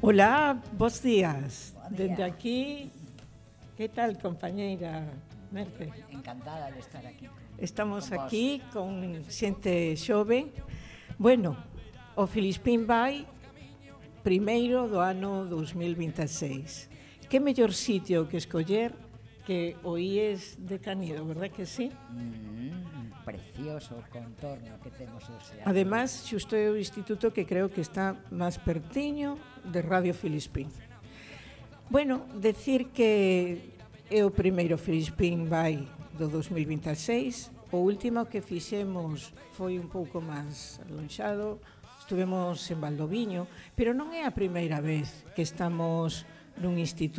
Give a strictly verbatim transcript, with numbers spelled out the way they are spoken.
Hola, bos días. Bo día. Dende aquí, que tal, compañeira Merce? Encantada de estar aquí. Estamos con aquí con xente xove. Bueno, o Filispín vai primeiro do ano dos mil vinte e seis. Que mellor sitio que escoller que o I E S de Canido, verdad que sí? Mm, precioso contorno que temos hoxe. Ademais, xusto é o instituto que creo que está máis pertiño de Radio Filispín. Bueno, decir que é o primeiro Filispín vai do dos mil vinte e seis. O último que fixemos foi un pouco máis alonxado. Estuvemos en Valdoviño, pero non é a primeira vez que estamos nun instituto